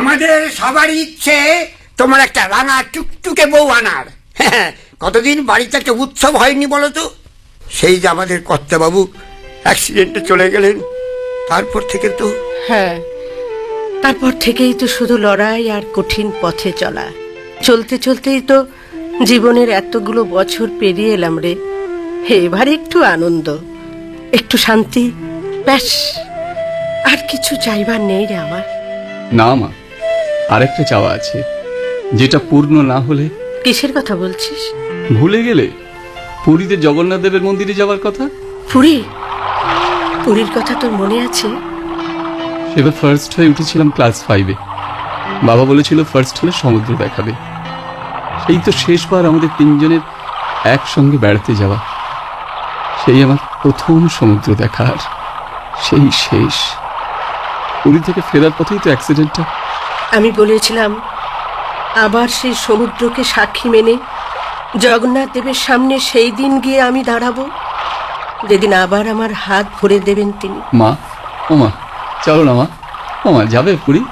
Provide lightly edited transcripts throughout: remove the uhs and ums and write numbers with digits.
আমাদের সবারই ইচ্ছে তোমার একটা রাঙা টুকটুকে বউ আনার। কতদিন বাড়িতে একটা উৎসব হয়নি বলো তো? সেই যে আমাদের কর্তাবাবু অ্যাক্সিডেন্টে চলে গেলেন, তারপর থেকে তো। হ্যাঁ, তারপর থেকেই তো শুধু লড়াই আর কঠিন পথে চলা। চলতে চলতেই তো জীবনের এতগুলো বছর পেরিয়ে এলাম রে। এবার একটু আনন্দ, একটু শান্তি, ব্যাস, আর কিছু চাইবার নেই রে আমার। না মা, আরেকটা চাওয়া আছে, যেটা পূর্ণ না হলে। কিসের কথা বলছিস? ভুলে গেলে পুরীতে জগন্নাথ দেবের মন্দিরে যাওয়ার কথা। পুরী? পুরীর কথা তোর মনে আছে? সেবার ফার্স্ট হয়ে উঠেছিলাম ক্লাস 5-এ। বাবা বলেছিল ফার্স্ট হলে সমুদ্র দেখাবে। সেই তো শেষবার আমাদের তিনজনের একসঙ্গে বেড়াতে যাওয়া। সেই আমার প্রথম সমুদ্র দেখার, সেই শেষ। পুরী থেকে ফেরার পথেই তো অ্যাক্সিডেন্টটা। আমি বলেছিলাম আবার সেই সমুদ্রকে সাক্ষী মেনে জগন্নাথ দেবের সামনে সেই দিন গিয়ে আমি দাঁড়াবো, যেদিন আবার আমার হাত ভরে দেবেন তিনি। মা, ও মা, চলো না মা। ও মা, যাবে পুরী?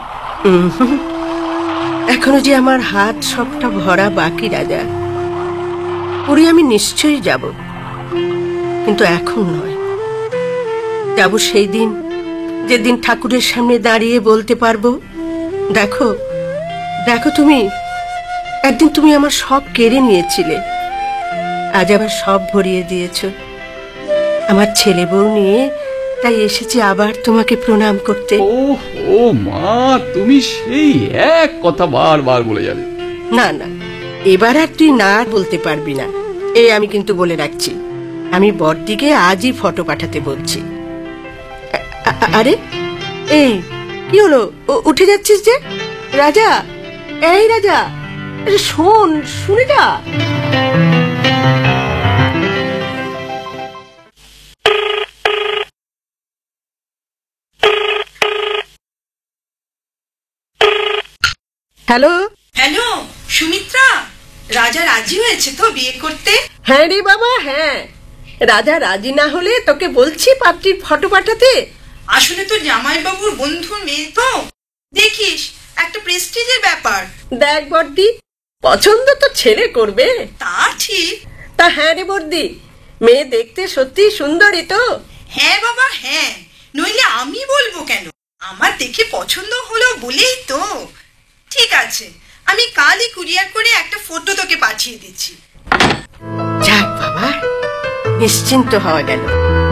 এখনো যে আমার হাত সবটা ভরা বাকি রাজা। পুরী আমি নিশ্চয়ই যাব, কিন্তু এখন নয়। যাব সেই দিন, যেদিন ঠাকুরের সামনে দাঁড়িয়ে বলতে পারবো, দেখো দেখো, তুমি একদিন তুমি আমার সব কেড়ে নিয়েছিলে, আজ আবার সব ভরিয়ে দিয়েছ। আমার ছেলে বউ নিয়ে তাই এসেছি আবার তোমাকে প্রণাম করতে। ও মা, তুমি সেই এক কথা বারবার বলে যাবে। না না, এবার আর তুই না বলতে পারবি না, এই আমি কিন্তু বলে রাখছি। আমি বড়দিকে আজই ফটো পাঠাতে বলছি। আরে এই কি হলো, উঠে যাচ্ছিস যে? রাজা, এই রাজা, শোন, শুনে যা। হ্যালো হ্যালো সুমিত্রা, রাজা রাজি হয়েছে তো বিয়ে করতে? হ্যাঁ রে বাবা, হ্যাঁ। রাজা রাজি না হলে তোকে বলছি পাত্রীর ফটো পাঠাতে। আসলে তো জামাইবাবুর বন্ধুর মেয়ে তো, দেখিস একটা প্রেস্টিজের ব্যাপার। দেখ বর্দি, পছন্দ তো ছেলে করবে। তা ঠিক। তা হ্যাঁ রে বর্দি, মেয়ে দেখতে সত্যি সুন্দরী তো? হ্যাঁ বাবা হ্যাঁ, নইলে আমি বলবো কেন? আমার দেখে পছন্দ হলো বলেই তো। ঠিক আছে, আমি কালই কুরিয়ার করে একটা ফটো তোকে পাঠিয়ে দিচ্ছি। যাক বাবা, নিশ্চিন্ত হওয়া গেল।